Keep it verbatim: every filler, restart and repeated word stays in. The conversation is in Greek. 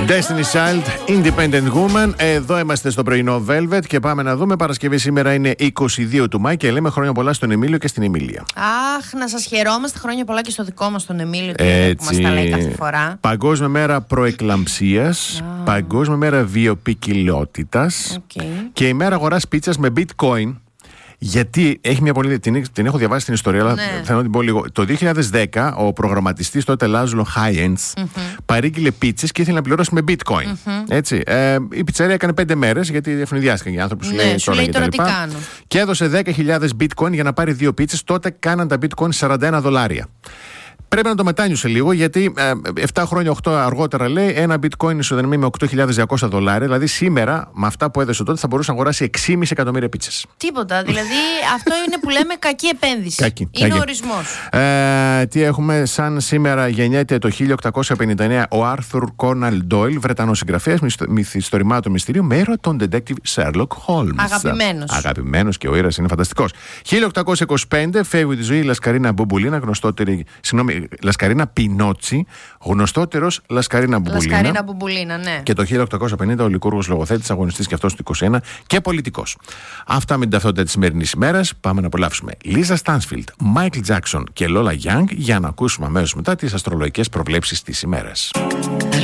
Destiny Child, Independent Woman. Εδώ είμαστε στο πρωινό Velvet και πάμε να δούμε. Παρασκευή σήμερα είναι είκοσι δύο του Μάη και λέμε χρόνια πολλά στον Εμίλιο και στην Εμίλια. Αχ, να σας χαιρόμαστε. Χρόνια πολλά και στο δικό μας τον Εμίλιο που μας τα λέει κάθε φορά. Παγκόσμια μέρα προεκλαμψίας, ah. Παγκόσμια μέρα βιοποικιλότητας okay. Και η μέρα αγοράς πίτσας με bitcoin. Γιατί έχει μια πολύ. Την, την έχω διαβάσει την ιστορία, αλλά ναι. θέλω να την πω λίγο. Το δύο χιλιάδες δέκα ο προγραμματιστής τότε Λάζλο Χάιεντς mm-hmm. παρήγγειλε πίτσες και ήθελε να πληρώσει με bitcoin. Mm-hmm. Έτσι. Ε, η πιτσέρια έκανε πέντε μέρες γιατί ευνηδιάστηκαν οι άνθρωποι. Σου ναι, λέει σου τώρα, λέει τώρα και, τι κάνω. Και έδωσε δέκα χιλιάδες bitcoin για να πάρει δύο πίτσες. Τότε κάναν τα bitcoin σαράντα ένα δολάρια. Πρέπει να το μετάνιωσε λίγο, γιατί ε, επτά χρόνια, οκτώ αργότερα λέει, ένα bitcoin ισοδυναμεί με οκτώ χιλιάδες διακόσια δολάρια. Δηλαδή σήμερα, με αυτά που έδωσε τότε, θα μπορούσε να αγοράσει έξι κόμμα πέντε εκατομμύρια πίτσες. Τίποτα. Δηλαδή αυτό είναι που λέμε κακή επένδυση. Κακή, είναι κακή. ο ορισμός. Ε, τι έχουμε, σαν σήμερα γεννιέται το χίλια οκτακόσια πενήντα εννέα ο Άρθουρ Κόναλ Ντόιλ, Βρετανός συγγραφέας μυθιστορημάτων μυστηρίου, με έρωτα τον detective Sherlock Holmes. Αγαπημένος. Αγαπημένος και ο ήρωας είναι φανταστικός. χίλια οκτακόσια είκοσι πέντε φεύγει τη ζωή η Λασκαρίνα Μπουμπουλίνα, γνωστότερη. Συγγνώμη, Λασκαρίνα Πινότσι, γνωστότερος Λασκαρίνα Μπουμπουλίνα. Λασκαρίνα Μπουμπουλίνα, ναι. Και το χίλια οκτακόσια πενήντα ο Λικούργος λογοθέτης, αγωνιστής και αυτός του είκοσι ένα και πολιτικός. Αυτά με την ταυτότητα της σημερινής ημέρας. Πάμε να απολαύσουμε Λίζα Στάνσφιλντ, Μάικλ Τζάκσον και Λόλα Γιάνγκ για να ακούσουμε αμέσως μετά τις αστρολογικές προβλέψεις της ημέρας.